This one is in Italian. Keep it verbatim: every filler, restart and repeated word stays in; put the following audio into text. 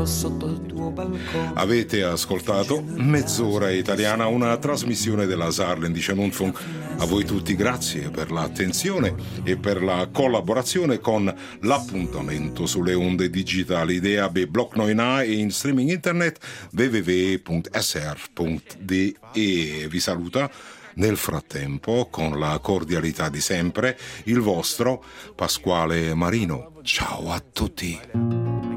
sotto il tuo balcone. Avete ascoltato Mezz'ora Italiana, una trasmissione della Saarländische Rundfunk. A voi tutti grazie per l'attenzione e per la collaborazione con l'appuntamento sulle onde digitali D A B Block nove e in streaming internet w w w punto s r punto d e. Vi saluta nel frattempo, con la cordialità di sempre, il vostro Pasquale Marino. Ciao a tutti.